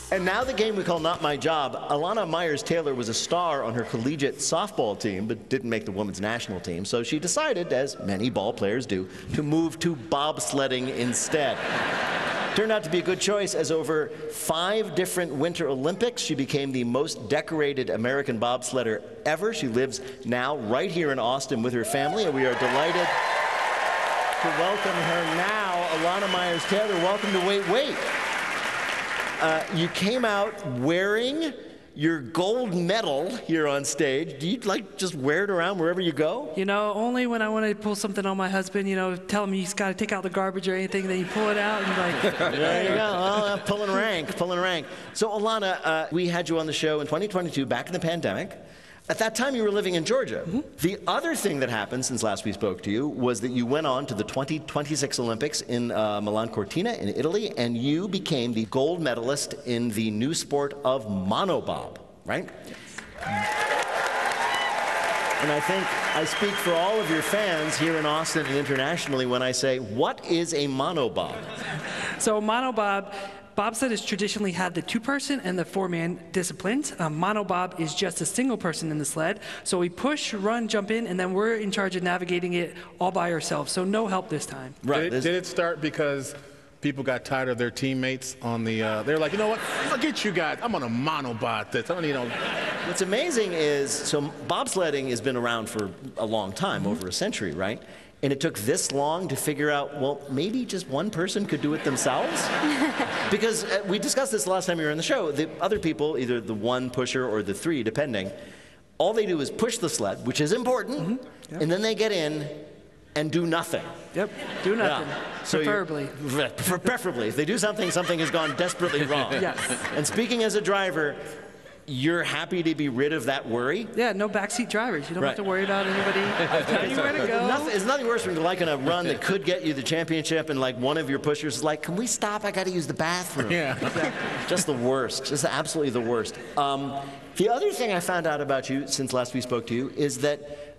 And now the game we call Not My Job. Alana Myers-Taylor was a star on her collegiate softball team, but didn't make the women's national team. So she decided, as many ball players do, to move to bobsledding instead. Turned out to be a good choice, as over 5 different Winter Olympics, she became the most decorated American bobsledder ever. She lives now right here in Austin with her family, and we are delighted to welcome her now. Alana Myers-Taylor, welcome to Wait, Wait. You came out wearing your gold medal here on stage. Do you just wear it around wherever you go? You know, only when I want to pull something on my husband, you know, tell him he's got to take out the garbage or anything, then you pull it out and There you go. Well, pulling rank, pulling rank. So Alana, we had you on the show in 2022, back in the pandemic. At that time, you were living in Georgia. Mm-hmm. The other thing that happened since last we spoke to you was that you went on to the 2026 Olympics in Milan Cortina in Italy, and you became the gold medalist in the new sport of monobob, right? And I think I speak for all of your fans here in Austin and internationally when I say, what is a monobob? So monobob, bobsled has traditionally had the 2-person and the 4-man disciplines. Monobob is just a single person in the sled. So we push, run, jump in, and then we're in charge of navigating it all by ourselves. So no help this time. Right. Did it start because people got tired of their teammates on the, they're like, you know what, forget you guys, I'm on a monobob this, I don't need no. What's amazing is, so bobsledding has been around for a long time, over a century, right? And it took this long to figure out, well, maybe just one person could do it themselves? Because we discussed this last time you were on the show. The other people, either the 1 pusher or the 3, depending, all they do is push the sled, which is important, Yep. and then they get in and do nothing. Yep, do nothing, So preferably. Preferably. If they do something, something has gone desperately wrong. Yes. And speaking as a driver, you're happy to be rid of that worry? Yeah, no backseat drivers. You don't have to worry about anybody telling you where to go. It's nothing worse when you're like in a run that could get you the championship and like one of your pushers is like, can we stop? I got to use the bathroom. Yeah. Just the worst. Just absolutely the worst. The other thing I found out about you since last we spoke to you is that